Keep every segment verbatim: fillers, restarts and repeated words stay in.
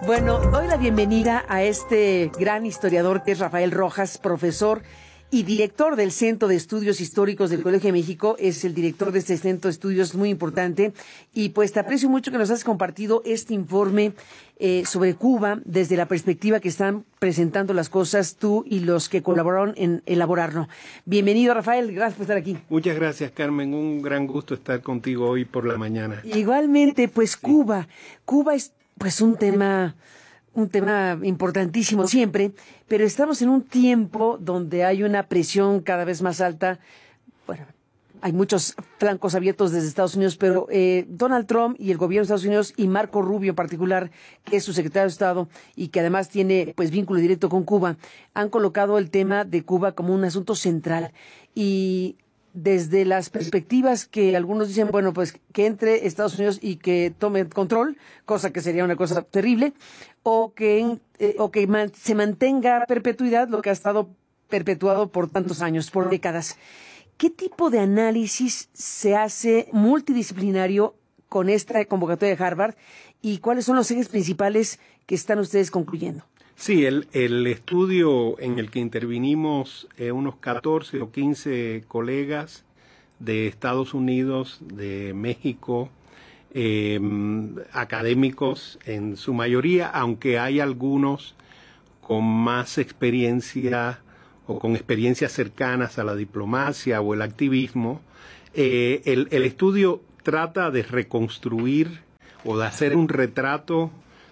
Bueno, doy la bienvenida a este gran historiador que es Rafael Rojas, profesor y director del Centro de Estudios Históricos del Colegio de México. Es el director de este Centro de Estudios muy importante. Y pues te aprecio mucho que nos has compartido este informe eh, sobre Cuba desde la perspectiva que están presentando las cosas tú y los que colaboraron en elaborarlo. Bienvenido, Rafael. Gracias por estar aquí. Muchas gracias, Carmen. Un gran gusto estar contigo hoy por la mañana. Igualmente, pues sí. Cuba. Cuba es pues un tema... un tema importantísimo siempre, pero estamos en un tiempo donde hay una presión cada vez más alta. Bueno, hay muchos flancos abiertos desde Estados Unidos, pero eh, Donald Trump y el gobierno de Estados Unidos y Marco Rubio en particular, que es su secretario de Estado y que además tiene pues vínculo directo con Cuba, han colocado el tema de Cuba como un asunto central. Y desde las perspectivas que algunos dicen, bueno, pues que entre Estados Unidos y que tome control, cosa que sería una cosa terrible, o que, eh, o que man, se mantenga a perpetuidad lo que ha estado perpetuado por tantos años, por décadas. ¿Qué tipo de análisis se hace multidisciplinario con esta convocatoria de Harvard y cuáles son los ejes principales que están ustedes concluyendo? Sí, el, el estudio en el que intervinimos eh, unos catorce o quince colegas de Estados Unidos, de México, eh, académicos en su mayoría, aunque hay algunos con más experiencia o con experiencias cercanas a la diplomacia o el activismo, eh, el, el estudio trata de reconstruir o de hacer un retrato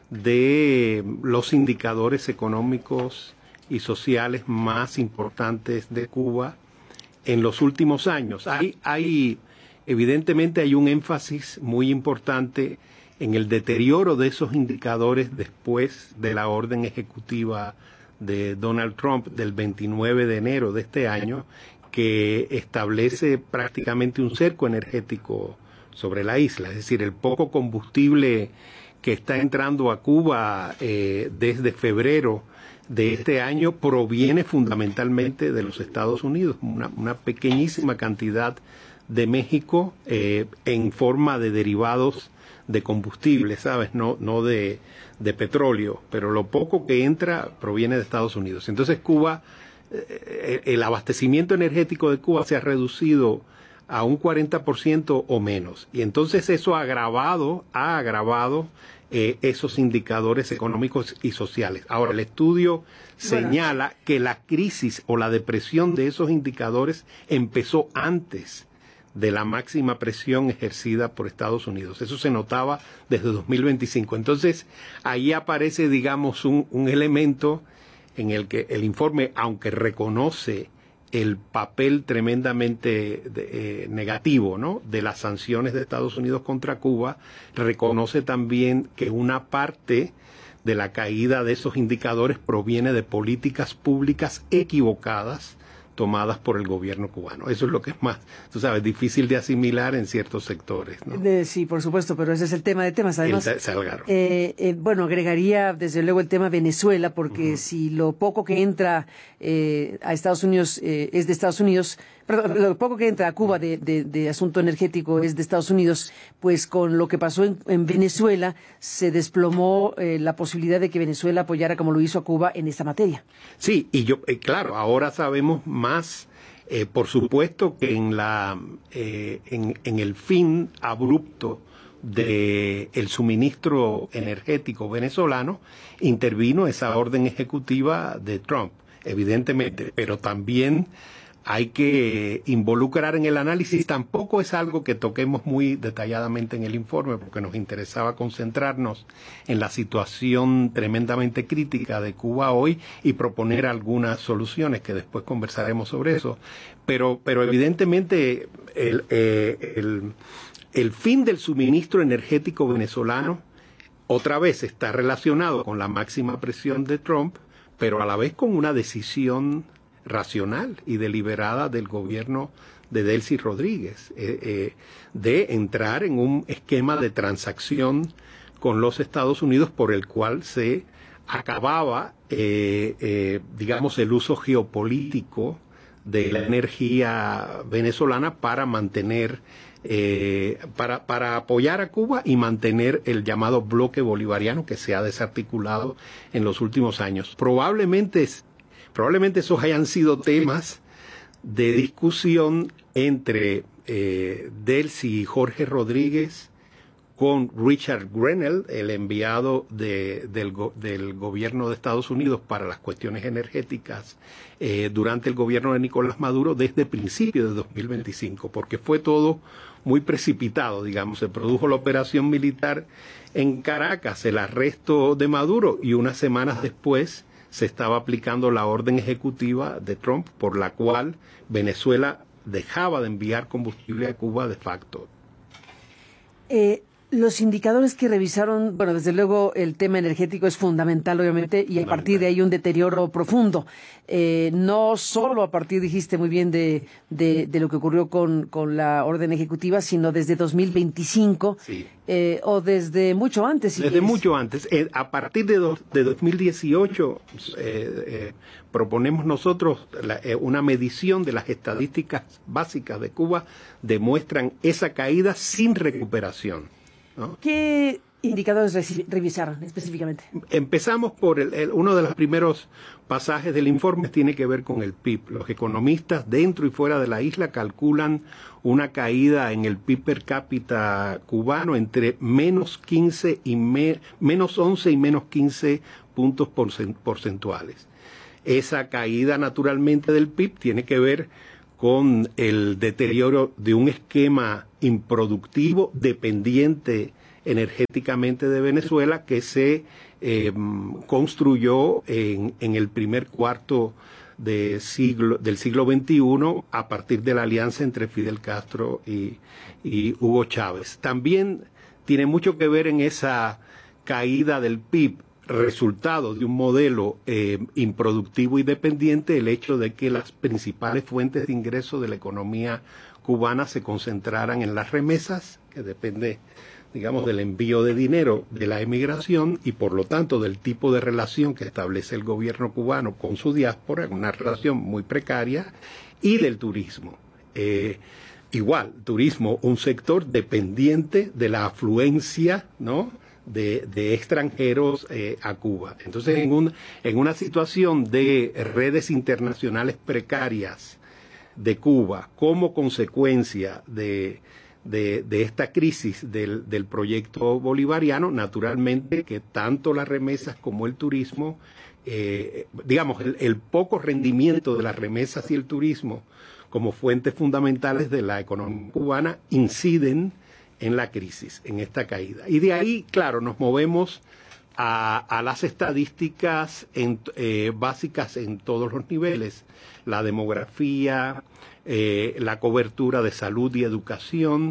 de los indicadores económicos y sociales más importantes de Cuba en los últimos años. Hay, hay, evidentemente hay un énfasis muy importante en el deterioro de esos indicadores después de la orden ejecutiva de Donald Trump del veintinueve de enero de este año, que establece prácticamente un cerco energético sobre la isla, es decir, el poco combustible que está entrando a Cuba eh, desde febrero de este año proviene fundamentalmente de los Estados Unidos, una, una pequeñísima cantidad de México eh, en forma de derivados de combustible, ¿sabes? No, no de, de petróleo, pero lo poco que entra proviene de Estados Unidos. Entonces Cuba, eh, el abastecimiento energético de Cuba se ha reducido a un cuarenta por ciento o menos. Y entonces eso ha agravado, ha agravado eh, esos indicadores económicos y sociales. Ahora, el estudio señala que la crisis o la depresión de esos indicadores empezó antes de la máxima presión ejercida por Estados Unidos. Eso se notaba desde dos mil veinticinco. Entonces, ahí aparece, digamos, un, un elemento en el que el informe, aunque reconoce el papel tremendamente de, eh, negativo, ¿no?, de las sanciones de Estados Unidos contra Cuba, reconoce también que una parte de la caída de esos indicadores proviene de políticas públicas equivocadas tomadas por el gobierno cubano. Eso es lo que es más, tú sabes, difícil de asimilar en ciertos sectores, ¿no? De, sí, por supuesto, pero ese es el tema de temas. Además, el Salgado. Eh, eh, bueno, agregaría desde luego el tema Venezuela, porque uh-huh. si lo poco que entra eh, a Estados Unidos eh, es de Estados Unidos, perdón, lo poco que entra a Cuba de, de, de asunto energético es de Estados Unidos, pues con lo que pasó en, en Venezuela se desplomó eh, la posibilidad de que Venezuela apoyara como lo hizo a Cuba en esta materia. Sí, y yo, eh, claro, ahora sabemos más, eh, por supuesto que en la eh, en, en el fin abrupto de el suministro energético venezolano intervino esa orden ejecutiva de Trump, evidentemente, pero también hay que involucrar en el análisis. Tampoco es algo que toquemos muy detalladamente en el informe, porque nos interesaba concentrarnos en la situación tremendamente crítica de Cuba hoy y proponer algunas soluciones que después conversaremos sobre eso. Pero, pero evidentemente el, eh, el, el fin del suministro energético venezolano otra vez está relacionado con la máxima presión de Trump, pero a la vez con una decisión racional y deliberada del gobierno de Delcy Rodríguez, eh, eh, de entrar en un esquema de transacción con los Estados Unidos por el cual se acababa, eh, eh, digamos, el uso geopolítico de la energía venezolana para mantener, eh, para, para apoyar a Cuba y mantener el llamado bloque bolivariano que se ha desarticulado en los últimos años. Probablemente, probablemente esos hayan sido temas de discusión entre eh, Delcy y Jorge Rodríguez con Richard Grenell, el enviado de, del, go, del gobierno de Estados Unidos para las cuestiones energéticas eh, durante el gobierno de Nicolás Maduro desde principios de dos mil veinticinco, porque fue todo muy precipitado, digamos. Se produjo la operación militar en Caracas, el arresto de Maduro, y unas semanas después se estaba aplicando la orden ejecutiva de Trump por la cual Venezuela dejaba de enviar combustible a Cuba de facto. Eh, los indicadores que revisaron, bueno, desde luego el tema energético es fundamental, obviamente, y a partir de ahí un deterioro profundo. Eh, no solo a partir, dijiste muy bien, de, de, de lo que ocurrió con, con la orden ejecutiva, sino desde dos mil veinticinco, sí. eh, o desde mucho antes. Si desde quieres. mucho antes. Eh, a partir de, do, de dos mil dieciocho eh, eh, proponemos nosotros la, eh, una medición de las estadísticas básicas de Cuba, demuestran esa caída sin recuperación, ¿no? ¿Qué indicadores revisaron específicamente? Empezamos por el, el, uno de los primeros pasajes del informe, tiene que ver con el P I B. Los economistas dentro y fuera de la isla calculan una caída en el P I B per cápita cubano entre menos quince y me, menos once y menos quince puntos porcentuales. Esa caída naturalmente del P I B tiene que ver con el deterioro de un esquema improductivo dependiente energéticamente de Venezuela que se eh, construyó en, en el primer cuarto de siglo, del siglo veintiuno a partir de la alianza entre Fidel Castro y, y Hugo Chávez. También tiene mucho que ver en esa caída del P I B, resultado de un modelo eh, improductivo y dependiente, el hecho de que las principales fuentes de ingreso de la economía cubana se concentraran en las remesas, que depende, digamos, del envío de dinero de la emigración y por lo tanto del tipo de relación que establece el gobierno cubano con su diáspora, una relación muy precaria, y del turismo. Eh, igual, turismo, un sector dependiente de la afluencia, ¿no?, De, de extranjeros eh, a Cuba. Entonces, en, un, en una situación de redes internacionales precarias de Cuba, como consecuencia de, de, de esta crisis del, del proyecto bolivariano, naturalmente que tanto las remesas como el turismo, eh, digamos, el, el poco rendimiento de las remesas y el turismo como fuentes fundamentales de la economía cubana inciden en la crisis, en esta caída. Y de ahí, claro, nos movemos a, a las estadísticas en, eh, básicas en todos los niveles, la demografía, eh, la cobertura de salud y educación,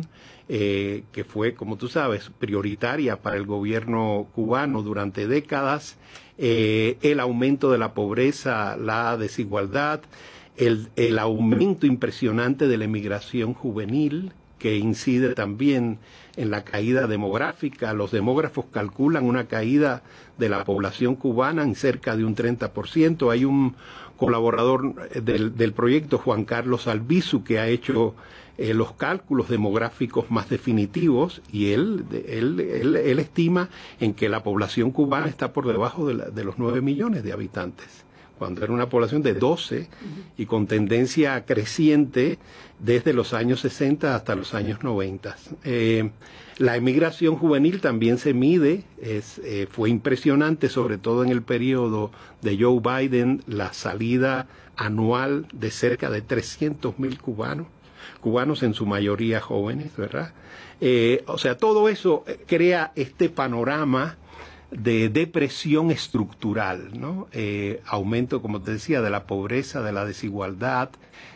eh, que fue, como tú sabes, prioritaria para el gobierno cubano durante décadas, eh, el aumento de la pobreza, la desigualdad, el, el aumento impresionante de la emigración juvenil, que incide también en la caída demográfica. Los demógrafos calculan una caída de la población cubana en cerca de un treinta por ciento. Hay un colaborador del, del proyecto, Juan Carlos Albizu, que ha hecho eh, los cálculos demográficos más definitivos y él, él, él, él estima en que la población cubana está por debajo de, la, de los nueve millones de habitantes, cuando era una población de doce y con tendencia creciente desde los años sesenta hasta los años noventa. Eh, la emigración juvenil también se mide, es, eh, fue impresionante, sobre todo en el periodo de Joe Biden, la salida anual de cerca de trescientos mil cubanos, cubanos en su mayoría jóvenes, ¿verdad? Eh, o sea, todo eso crea este panorama de depresión estructural, ¿no? Eh, aumento, como te decía, de la pobreza, de la desigualdad,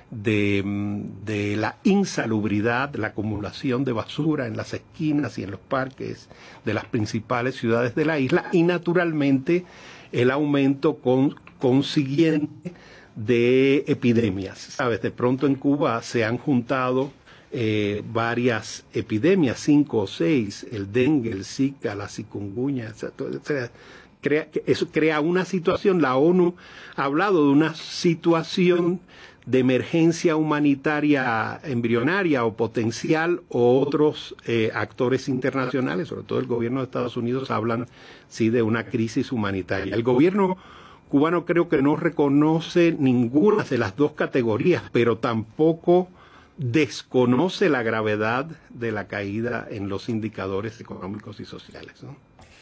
de, de la insalubridad, la acumulación de basura en las esquinas y en los parques de las principales ciudades de la isla y, naturalmente, el aumento con, consiguiente de epidemias. ¿Sabes? De pronto en Cuba se han juntado Eh, varias epidemias, cinco o seis, el dengue, el zika, la chikungunya, etcétera. Crea, eso crea una situación, la ONU ha hablado de una situación de emergencia humanitaria embrionaria o potencial, o otros eh, actores internacionales, sobre todo el gobierno de Estados Unidos, hablan sí de una crisis humanitaria. El gobierno cubano creo que no reconoce ninguna de las dos categorías, pero tampoco desconoce la gravedad de la caída en los indicadores económicos y sociales, ¿no?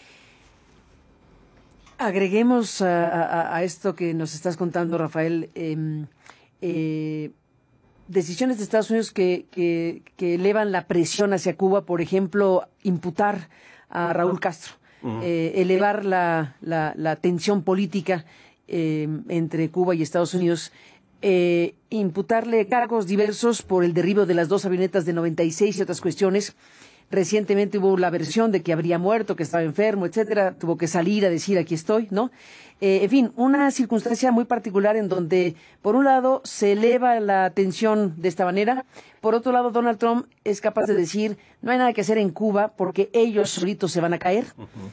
Agreguemos a, a, a esto que nos estás contando, Rafael, eh, eh, decisiones de Estados Unidos que, que, que elevan la presión hacia Cuba, por ejemplo, imputar a Raúl Castro, uh-huh. eh, elevar la, la, la tensión política eh, entre Cuba y Estados Unidos, eh, imputarle cargos diversos por el derribo de las dos avionetas de noventa y seis y otras cuestiones. Recientemente hubo la versión de que habría muerto, que estaba enfermo, etcétera. Tuvo que salir a decir aquí estoy, ¿no? Eh, en fin, una circunstancia muy particular en donde, por un lado, se eleva la tensión de esta manera. Por otro lado, Donald Trump es capaz de decir, no hay nada que hacer en Cuba porque ellos solitos se van a caer. Uh-huh.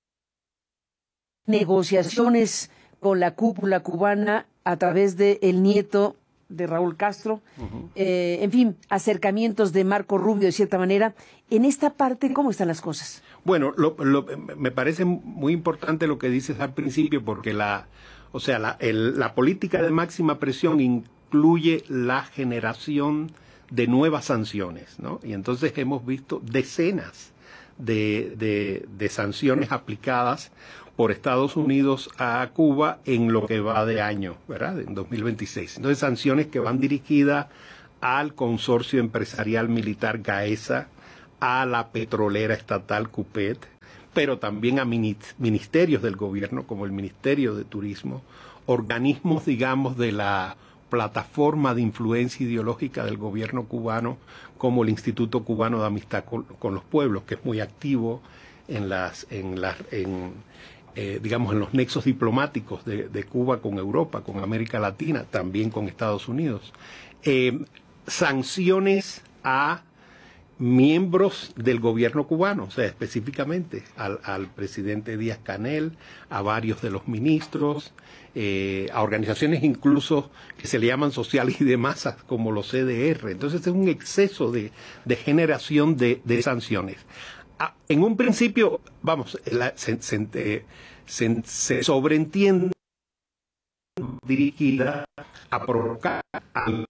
Negociaciones con la cúpula cubana a través de el nieto de Raúl Castro, uh-huh. eh, en fin, acercamientos de Marco Rubio de cierta manera. En esta parte, ¿cómo están las cosas? Bueno, lo, lo, me parece muy importante lo que dices al principio, porque la, o sea, la, el, la política de máxima presión incluye la generación de nuevas sanciones, ¿no? Y entonces hemos visto decenas de, de, de sanciones aplicadas por Estados Unidos a Cuba en lo que va de año, ¿verdad? En dos mil veintiséis. Entonces, sanciones que van dirigidas al consorcio empresarial militar Gaesa, a la petrolera estatal Cupet, pero también a ministerios del gobierno, como el Ministerio de Turismo, organismos, digamos, de la plataforma de influencia ideológica del gobierno cubano, como el Instituto Cubano de Amistad con, con los Pueblos, que es muy activo en las, en las, en, eh, digamos, en los nexos diplomáticos de, de Cuba con Europa, con América Latina, también con Estados Unidos. Eh, sanciones a miembros del gobierno cubano, o sea, específicamente al, al presidente Díaz-Canel, a varios de los ministros, eh, a organizaciones incluso que se le llaman sociales y de masas, como los C D R. Entonces es un exceso de, de generación de, de sanciones. Ah, en un principio, vamos, la, se, se, se, se sobreentiende dirigida a provocar a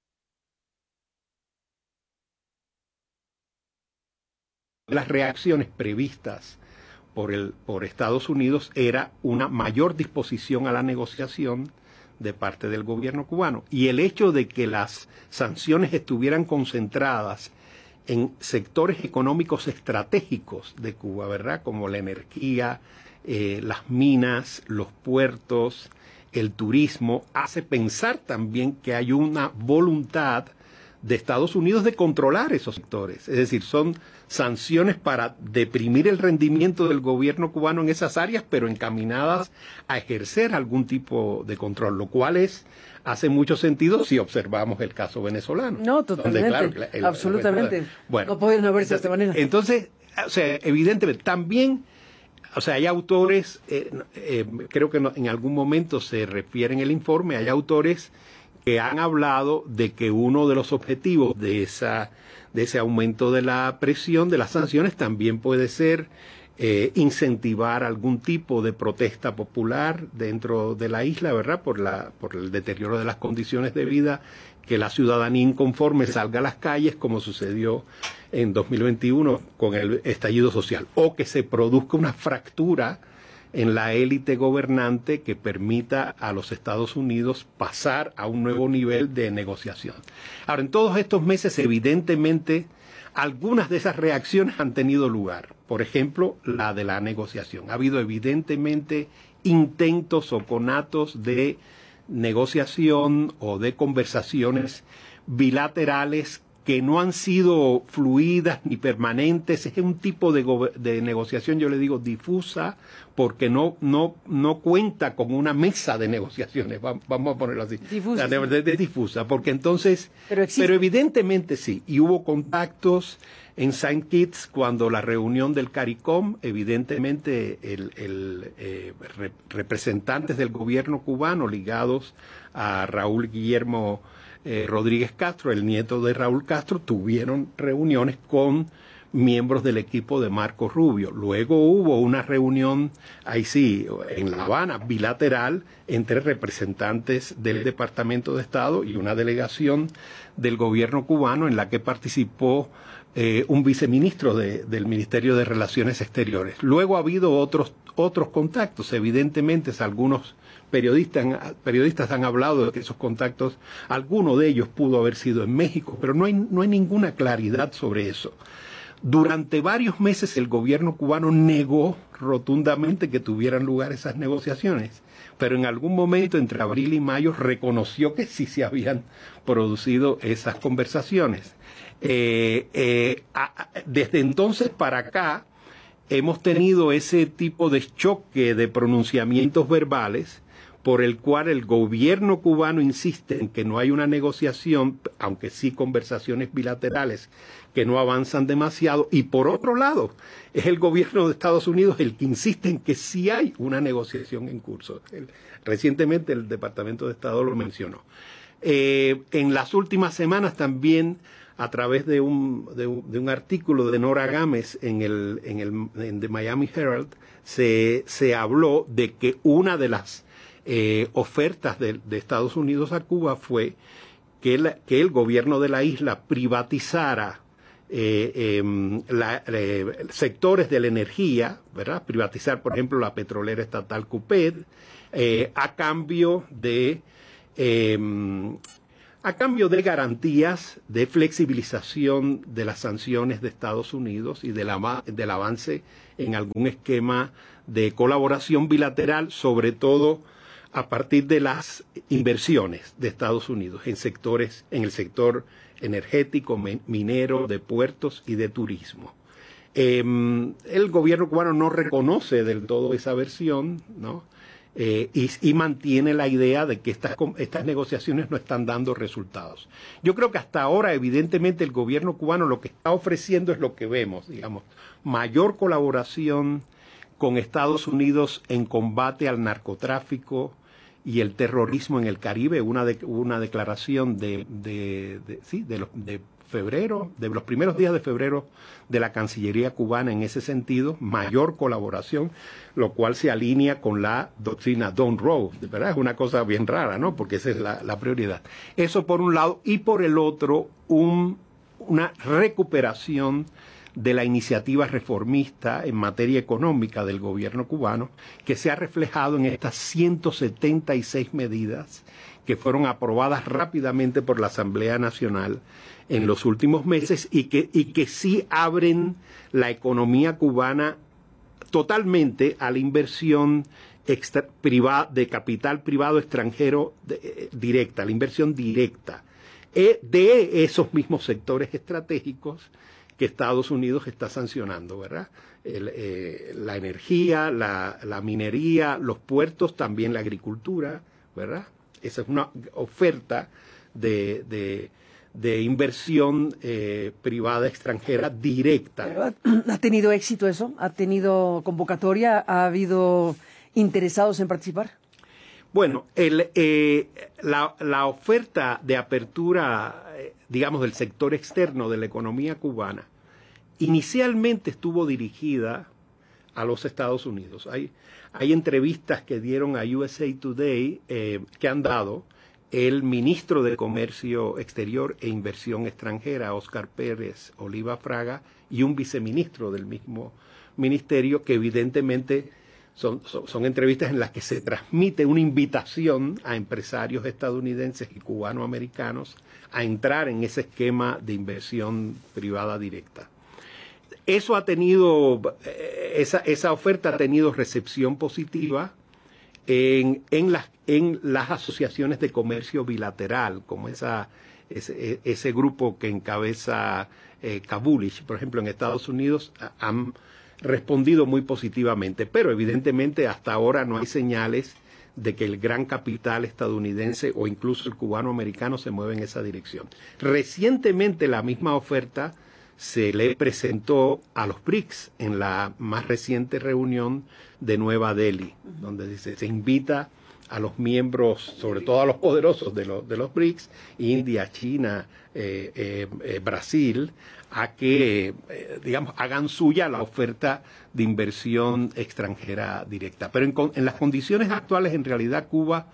las reacciones previstas por, el, por Estados Unidos era una mayor disposición a la negociación de parte del gobierno cubano. Y el hecho de que las sanciones estuvieran concentradas en sectores económicos estratégicos de Cuba, ¿verdad? Como la energía, eh, las minas, los puertos, el turismo, hace pensar también que hay una voluntad de Estados Unidos de controlar esos sectores. Es decir, son sanciones para deprimir el rendimiento del gobierno cubano en esas áreas, pero encaminadas a ejercer algún tipo de control, lo cual es hace mucho sentido si observamos el caso venezolano. No, totalmente, donde, claro, el, absolutamente. El, bueno, no pueden haberse de esta manera. Entonces, o sea, evidentemente, también, o sea, hay autores, eh, eh, creo que no, en algún momento se refiere en el informe, hay autores que han hablado de que uno de los objetivos de esa de ese aumento de la presión de las sanciones también puede ser eh, incentivar algún tipo de protesta popular dentro de la isla, ¿verdad? Por la por el deterioro de las condiciones de vida, que la ciudadanía inconforme salga a las calles, como sucedió en dos mil veintiuno con el estallido social, o que se produzca una fractura en la élite gobernante que permita a los Estados Unidos pasar a un nuevo nivel de negociación. Ahora, en todos estos meses, evidentemente, algunas de esas reacciones han tenido lugar. Por ejemplo, la de la negociación. Ha habido evidentemente intentos o conatos de negociación o de conversaciones bilaterales que no han sido fluidas ni permanentes. Es un tipo de, de negociación, yo le digo, difusa, porque no, no, no cuenta con una mesa de negociaciones, vamos a ponerlo así. Difusa. De, de, de difusa, porque entonces, pero, pero evidentemente sí, y hubo contactos en Saint Kitts cuando la reunión del CARICOM, evidentemente el, el, eh, re, representantes del gobierno cubano ligados a Raúl Guillermo Eh, Rodríguez Castro, el nieto de Raúl Castro, tuvieron reuniones con miembros del equipo de Marco Rubio. Luego hubo una reunión, ahí sí, en La Habana, bilateral, entre representantes del Departamento de Estado y una delegación del gobierno cubano en la que participó eh, un viceministro de, del Ministerio de Relaciones Exteriores. Luego ha habido otros, otros contactos, evidentemente algunos Periodistas, periodistas han hablado de que esos contactos, alguno de ellos pudo haber sido en México, pero no hay, no hay ninguna claridad sobre eso. Durante varios meses el gobierno cubano negó rotundamente que tuvieran lugar esas negociaciones, pero en algún momento entre abril y mayo reconoció que sí se habían producido esas conversaciones. Eh, eh, a, desde entonces para acá hemos tenido ese tipo de choque de pronunciamientos verbales por el cual el gobierno cubano insiste en que no hay una negociación, aunque sí conversaciones bilaterales que no avanzan demasiado, y por otro lado, es el gobierno de Estados Unidos el que insiste en que sí hay una negociación en curso. El, recientemente el Departamento de Estado lo mencionó. Eh, en las últimas semanas también, a través de un, de un, de un artículo de Nora Gámez en el, en el en The Miami Herald, se, se habló de que una de las Eh, ofertas de, de Estados Unidos a Cuba fue que, la, que el gobierno de la isla privatizara eh, eh, la, eh, sectores de la energía, ¿verdad? Privatizar, por ejemplo, la petrolera estatal CUPED, eh, a cambio de eh, a cambio de garantías de flexibilización de las sanciones de Estados Unidos y del, del avance en algún esquema de colaboración bilateral, sobre todo a partir de las inversiones de Estados Unidos en sectores, en el sector energético, minero, de puertos y de turismo. Eh, el gobierno cubano no reconoce del todo esa versión, ¿no? Eh, y, y mantiene la idea de que estas, estas negociaciones no están dando resultados. Yo creo que hasta ahora, evidentemente, el gobierno cubano lo que está ofreciendo es lo que vemos, digamos, mayor colaboración con Estados Unidos en combate al narcotráfico y el terrorismo en el Caribe. Una, de, una declaración de, de, de, sí, de, los, de febrero, de los primeros días de febrero de la Cancillería cubana en ese sentido, mayor colaboración, lo cual se alinea con la doctrina Don't Row, ¿verdad? Es una cosa bien rara, ¿no? Porque esa es la, la prioridad. Eso por un lado, y por el otro, un, una recuperación de la iniciativa reformista en materia económica del gobierno cubano, que se ha reflejado en estas ciento setenta y seis medidas que fueron aprobadas rápidamente por la Asamblea Nacional en los últimos meses y que, y que sí abren la economía cubana totalmente a la inversión extra, privada, de capital privado extranjero de, directa, la inversión directa eh, de esos mismos sectores estratégicos que Estados Unidos está sancionando, ¿verdad? El, eh, la energía, la, la minería, los puertos, también la agricultura, ¿verdad? Esa es una oferta de, de, de inversión eh, privada extranjera directa. ¿Pero ha, ¿Ha tenido éxito eso? ¿Ha tenido convocatoria? ¿Ha habido interesados en participar? Bueno, el, eh, la, la oferta de apertura, eh, digamos, del sector externo de la economía cubana, inicialmente estuvo dirigida a los Estados Unidos. Hay, hay entrevistas que dieron a U S A Today, eh, que han dado el ministro de Comercio Exterior e Inversión Extranjera, Óscar Pérez Oliva Fraga, y un viceministro del mismo ministerio, que evidentemente son, son, son entrevistas en las que se transmite una invitación a empresarios estadounidenses y cubanoamericanos a entrar en ese esquema de inversión privada directa. Eso ha tenido, esa, esa oferta ha tenido recepción positiva en, en, las, en las asociaciones de comercio bilateral, como esa ese, ese grupo que encabeza eh, Kabulish, por ejemplo, en Estados Unidos, han respondido muy positivamente, pero evidentemente hasta ahora no hay señales de que el gran capital estadounidense o incluso el cubano-americano se mueva en esa dirección. Recientemente la misma oferta se le presentó a los B R I C S en la más reciente reunión de Nueva Delhi, donde dice, se invita a los miembros, sobre todo a los poderosos de los, de los B R I C S, India, China, eh, eh, eh, Brasil, a que, eh, digamos, hagan suya la oferta de inversión extranjera directa. Pero en, en las condiciones actuales, en realidad, Cuba,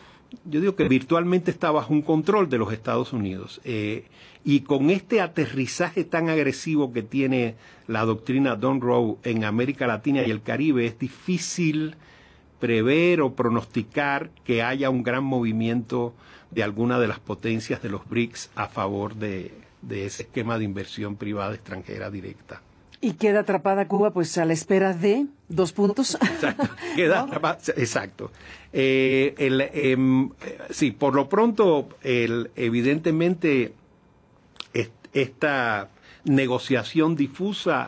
yo digo que virtualmente está bajo un control de los Estados Unidos. Eh, y con este aterrizaje tan agresivo que tiene la doctrina Don Rowe en América Latina y el Caribe, es difícil prever o pronosticar que haya un gran movimiento de alguna de las potencias de los B R I C S a favor de, de ese esquema de inversión privada extranjera directa. Y queda atrapada Cuba pues a la espera de dos puntos. Exacto, queda ¿no? atrapada, exacto. Eh, el, eh, sí, por lo pronto, el, evidentemente, est, esta negociación difusa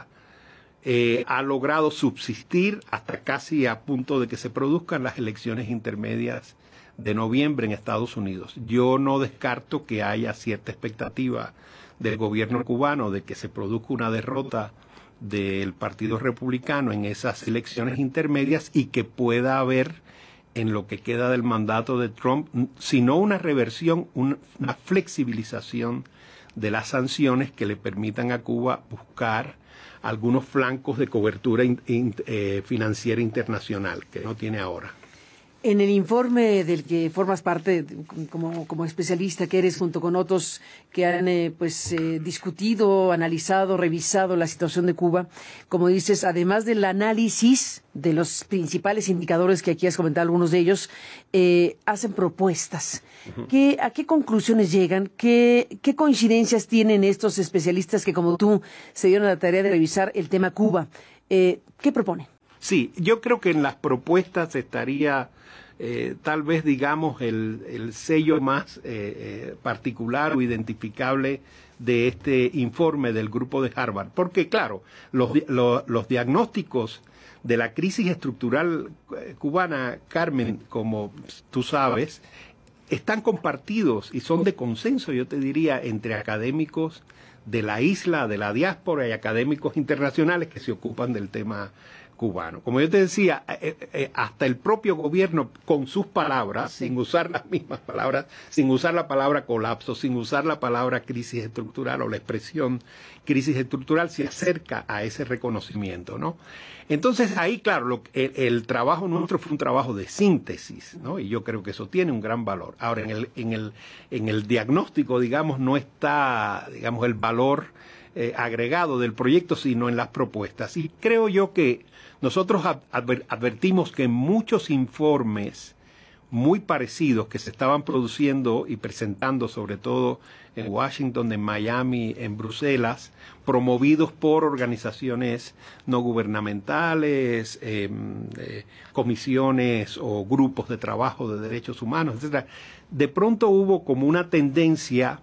eh, ha logrado subsistir hasta casi a punto de que se produzcan las elecciones intermedias de noviembre en Estados Unidos. Yo no descarto que haya cierta expectativa del gobierno cubano de que se produzca una derrota del Partido Republicano en esas elecciones intermedias y que pueda haber en lo que queda del mandato de Trump, si no una reversión, una flexibilización de las sanciones que le permitan a Cuba buscar algunos flancos de cobertura in, in, eh, financiera internacional que no tiene ahora. En el informe del que formas parte como, como especialista que eres, junto con otros que han eh, pues eh, discutido, analizado, revisado la situación de Cuba, como dices, además del análisis de los principales indicadores que aquí has comentado, algunos de ellos, eh, hacen propuestas. Uh-huh. ¿Qué, ¿A qué conclusiones llegan? ¿Qué, ¿Qué coincidencias tienen estos especialistas que, como tú, se dieron la tarea de revisar el tema Cuba? Eh, ¿Qué proponen? Sí, yo creo que en las propuestas estaría eh, tal vez, digamos, el, el sello más eh, eh, particular o identificable de este informe del grupo de Harvard. Porque, claro, los, los, los diagnósticos de la crisis estructural cubana, Carmen, como tú sabes, están compartidos y son de consenso, yo te diría, entre académicos de la isla, de la diáspora y académicos internacionales que se ocupan del tema cubano. Como yo te decía, eh, eh, hasta el propio gobierno, con sus palabras, sí. sin usar las mismas palabras, sin usar la palabra colapso, sin usar la palabra crisis estructural o la expresión crisis estructural, se acerca a ese reconocimiento, ¿no? Entonces ahí, claro, lo, el, el trabajo nuestro fue un trabajo de síntesis, ¿no? Y yo creo que eso tiene un gran valor. Ahora, en el, en el, en el diagnóstico, digamos, no está, digamos, el valor eh, agregado del proyecto, sino en las propuestas. Y creo yo que nosotros adver, advertimos que muchos informes muy parecidos que se estaban produciendo y presentando, sobre todo en Washington, en Miami, en Bruselas, promovidos por organizaciones no gubernamentales, eh, eh, comisiones o grupos de trabajo de derechos humanos, etcétera. De pronto hubo como una tendencia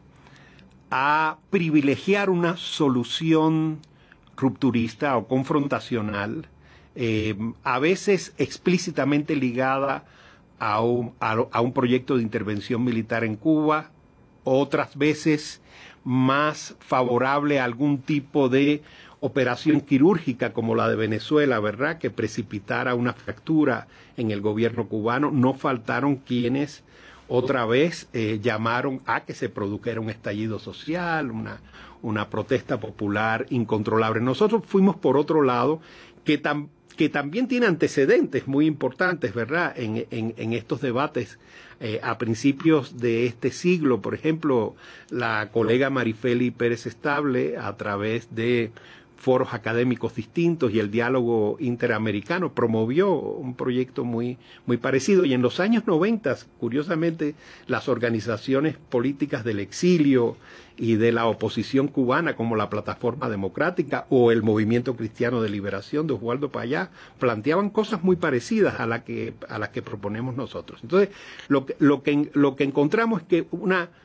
a privilegiar una solución rupturista o confrontacional, eh, a veces explícitamente ligada a un, a, a un proyecto de intervención militar en Cuba, otras veces más favorable a algún tipo de operación quirúrgica como la de Venezuela, ¿verdad?, que precipitara una fractura en el gobierno cubano. No faltaron quienes otra vez eh, llamaron a que se produjera un estallido social, una, una protesta popular incontrolable. Nosotros fuimos por otro lado, que, tam, que también tiene antecedentes muy importantes, ¿verdad?, en, en, en estos debates. Eh, a principios de este siglo, por ejemplo, la colega Marifeli Pérez Estable, a través de foros académicos distintos y el diálogo interamericano, promovió un proyecto muy, muy parecido. Y en los años noventa, curiosamente, las organizaciones políticas del exilio y de la oposición cubana, como la Plataforma Democrática o el Movimiento Cristiano de Liberación de Oswaldo Payá, planteaban cosas muy parecidas a las que, a las que proponemos nosotros. Entonces, lo que, lo que, lo que encontramos es que una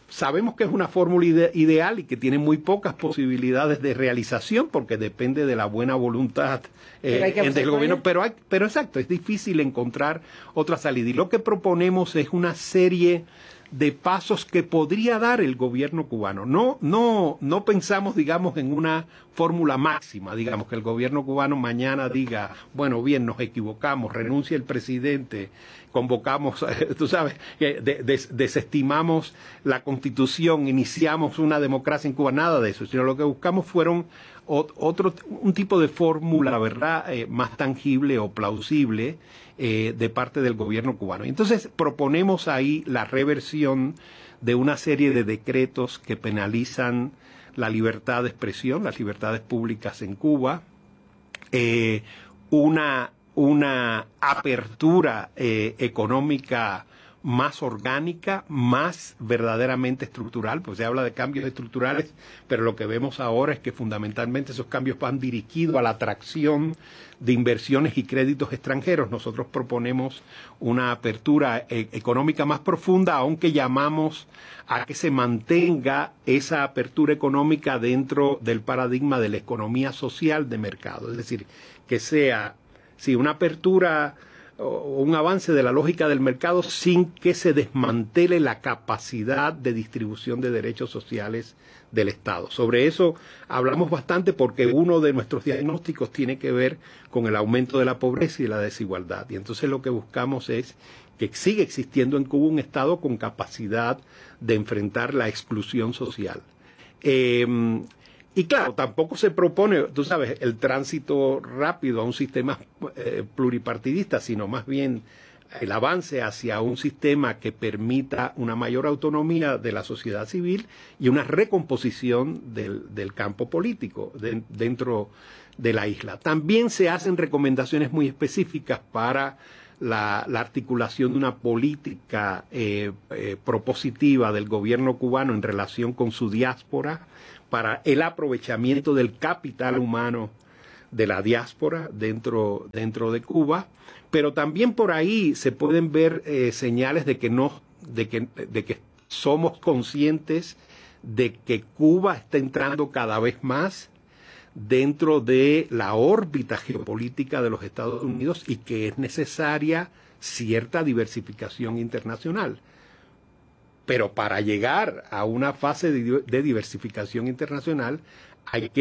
sabemos que es una fórmula ide ideal y que tiene muy pocas posibilidades de realización porque depende de la buena voluntad eh, del gobierno. Pero, hay, pero exacto, es difícil encontrar otra salida. Y lo que proponemos es una serie de pasos que podría dar el gobierno cubano. No, no, no pensamos, digamos, en una fórmula máxima, digamos, que el gobierno cubano mañana diga, bueno, bien, nos equivocamos, renuncia el presidente, convocamos, tú sabes, que de, des, desestimamos la Constitución, iniciamos una democracia en Cuba, nada de eso, sino lo que buscamos fueron otro, un tipo de fórmula, ¿verdad?, eh, más tangible o plausible eh, de parte del gobierno cubano. Entonces proponemos ahí la reversión de una serie de decretos que penalizan la libertad de expresión, las libertades públicas en Cuba, eh, una, una apertura eh, económica más orgánica, más verdaderamente estructural, pues se habla de cambios estructurales, pero lo que vemos ahora es que fundamentalmente esos cambios van dirigidos a la atracción de inversiones y créditos extranjeros. Nosotros proponemos una apertura e económica más profunda, aunque llamamos a que se mantenga esa apertura económica dentro del paradigma de la economía social de mercado, es decir, que sea, sí, una apertura o un avance de la lógica del mercado sin que se desmantele la capacidad de distribución de derechos sociales del Estado. Sobre eso hablamos bastante porque uno de nuestros diagnósticos tiene que ver con el aumento de la pobreza y la desigualdad. Y entonces lo que buscamos es que siga existiendo en Cuba un Estado con capacidad de enfrentar la exclusión social. Eh, Y claro, tampoco se propone, tú sabes, el tránsito rápido a un sistema eh, pluripartidista, sino más bien el avance hacia un sistema que permita una mayor autonomía de la sociedad civil y una recomposición del, del campo político de, dentro de la isla. También se hacen recomendaciones muy específicas para la, la articulación de una política eh, eh, propositiva del gobierno cubano en relación con su diáspora, para el aprovechamiento del capital humano de la diáspora dentro, dentro de Cuba, pero también por ahí se pueden ver eh, señales de que, no, de, que, de que somos conscientes de que Cuba está entrando cada vez más dentro de la órbita geopolítica de los Estados Unidos y que es necesaria cierta diversificación internacional. Pero para llegar a una fase de, de diversificación internacional hay que